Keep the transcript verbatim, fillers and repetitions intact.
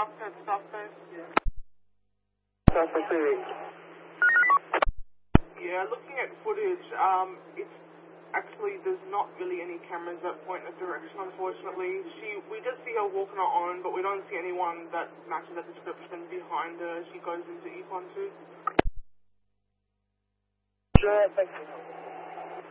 South Coast, South Coast. South Coast. Yeah, looking at footage, um, it's actually, there's not really any cameras that point in a direction, unfortunately. She, we just see her walking her own, but we don't see anyone that matches that description behind her. She goes into E P O N two. Sure, thank you.